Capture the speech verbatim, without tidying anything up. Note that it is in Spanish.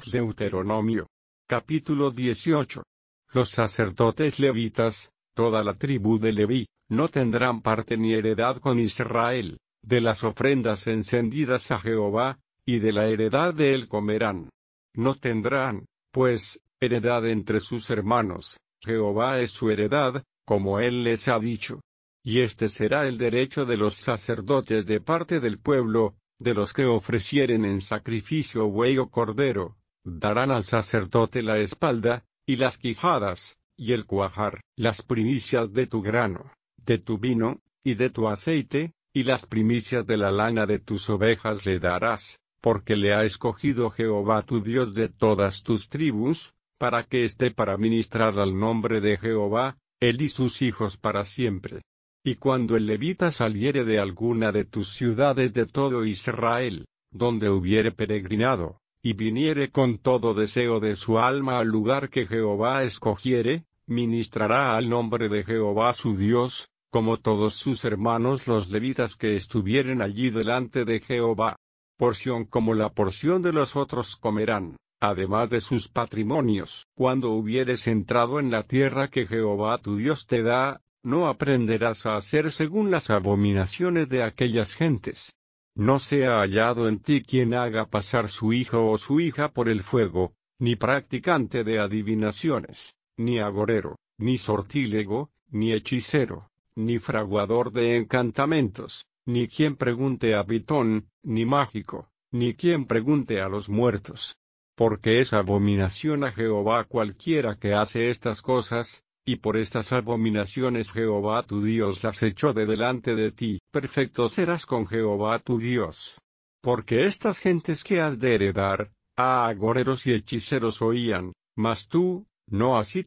Deuteronomio. Capítulo dieciocho. Los sacerdotes levitas, toda la tribu de Leví, no tendrán parte ni heredad con Israel, de las ofrendas encendidas a Jehová, y de la heredad de él comerán. No tendrán, pues, heredad entre sus hermanos, Jehová es su heredad, como él les ha dicho. Y este será el derecho de los sacerdotes de parte del pueblo, de los que ofrecieren en sacrificio buey o cordero, darán al sacerdote la espalda, y las quijadas, y el cuajar, las primicias de tu grano, de tu vino, y de tu aceite, y las primicias de la lana de tus ovejas le darás, porque le ha escogido Jehová tu Dios de todas tus tribus, para que esté para ministrar al nombre de Jehová, él y sus hijos para siempre. Y cuando el levita saliere de alguna de tus ciudades de todo Israel, donde hubiere peregrinado, y viniere con todo deseo de su alma al lugar que Jehová escogiere, ministrará al nombre de Jehová su Dios, como todos sus hermanos los levitas que estuvieren allí delante de Jehová. Porción como la porción de los otros comerán, además de sus patrimonios. Cuando hubieres entrado en la tierra que Jehová tu Dios te da, no aprenderás a hacer según las abominaciones de aquellas gentes. No sea hallado en ti quien haga pasar su hijo o su hija por el fuego, ni practicante de adivinaciones, ni agorero, ni sortílego, ni hechicero, ni fraguador de encantamentos, ni quien pregunte a Pitón, ni mágico, ni quien pregunte a los muertos. Porque es abominación a Jehová cualquiera que hace estas cosas, y por estas abominaciones Jehová tu Dios las echó de delante de ti. Perfecto serás con Jehová tu Dios. Porque estas gentes que has de heredar, a agoreros y hechiceros oían, mas tú, no así